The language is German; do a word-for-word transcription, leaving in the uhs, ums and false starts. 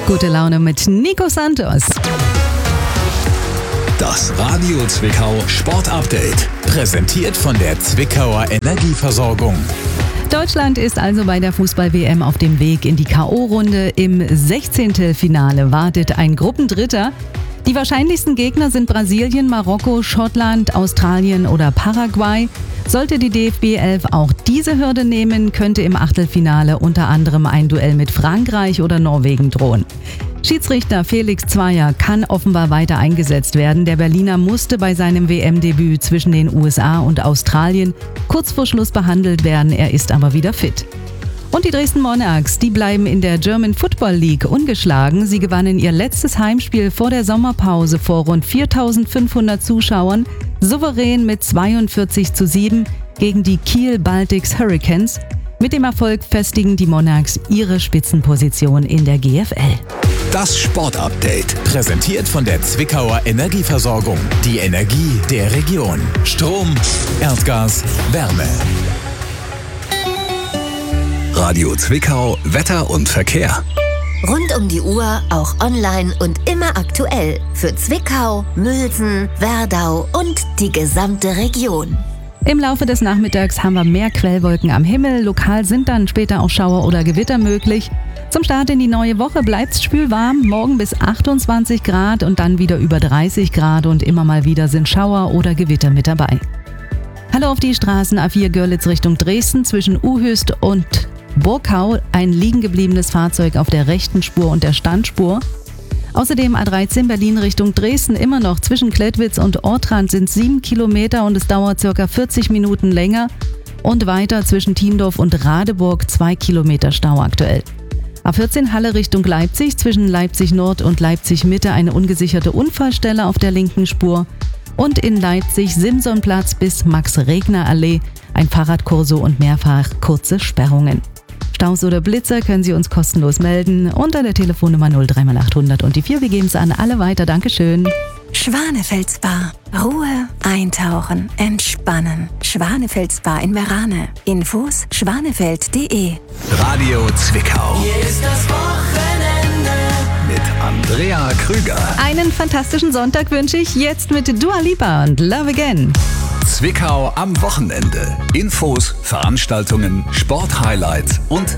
Gute Laune mit Nico Santos. Das Radio Zwickau Sport Update. Präsentiert von der Zwickauer Energieversorgung. Deutschland ist also bei der Fußball-W M auf dem Weg in die K O-Runde. Im Sechzehntelfinale wartet ein Gruppendritter. Die wahrscheinlichsten Gegner sind Brasilien, Marokko, Schottland, Australien oder Paraguay. Sollte die D F B elf auch diese Hürde nehmen, könnte im Achtelfinale unter anderem ein Duell mit Frankreich oder Norwegen drohen. Schiedsrichter Felix Zweier kann offenbar weiter eingesetzt werden. Der Berliner musste bei seinem W M-Debüt zwischen den U S A und Australien kurz vor Schluss behandelt werden. Er ist aber wieder fit. Und die Dresden Monarchs, die bleiben in der German Football League ungeschlagen. Sie gewannen ihr letztes Heimspiel vor der Sommerpause vor rund viertausendfünfhundert Zuschauern souverän mit zweiundvierzig zu sieben gegen die Kiel Baltics Hurricanes. Mit dem Erfolg festigen die Monarchs ihre Spitzenposition in der G F L. Das Sportupdate, präsentiert von der Zwickauer Energieversorgung. Die Energie der Region. Strom, Erdgas, Wärme. Radio Zwickau, Wetter und Verkehr. Rund um die Uhr, auch online und immer aktuell. Für Zwickau, Mülsen, Werdau und die gesamte Region. Im Laufe des Nachmittags haben wir mehr Quellwolken am Himmel. Lokal sind dann später auch Schauer oder Gewitter möglich. Zum Start in die neue Woche bleibt's spülwarm. Morgen bis achtundzwanzig Grad und dann wieder über dreißig Grad und immer mal wieder sind Schauer oder Gewitter mit dabei. Hallo auf die Straßen A vier Görlitz Richtung Dresden zwischen Uhöst und Burkau. Ein liegen gebliebenes Fahrzeug auf der rechten Spur und der Standspur. Außerdem A dreizehn Berlin Richtung Dresden immer noch zwischen Klettwitz und Ortrand sind sieben Kilometer und es dauert ca. vierzig Minuten länger. Und weiter zwischen Thiendorf und Radeburg zwei Kilometer Stau aktuell. A vierzehn Halle Richtung Leipzig zwischen Leipzig Nord und Leipzig Mitte eine ungesicherte Unfallstelle auf der linken Spur. Und in Leipzig Simsonplatz bis Max-Regner-Allee ein Fahrradkorso und mehrfach kurze Sperrungen. Staus oder Blitzer können Sie uns kostenlos melden unter der Telefonnummer null drei mal achthundert und die vier. Wir geben es an alle weiter. Dankeschön. Schwanefeld Spa. Ruhe, eintauchen, entspannen. Schwanefeld Spa in Merane. Infos schwanefeld punkt de. Radio Zwickau. Hier ist das Wochenende mit Andrea Krüger. Einen fantastischen Sonntag wünsche ich jetzt mit Dua Lipa und Love Again. Zwickau am Wochenende. Infos, Veranstaltungen, Sporthighlights und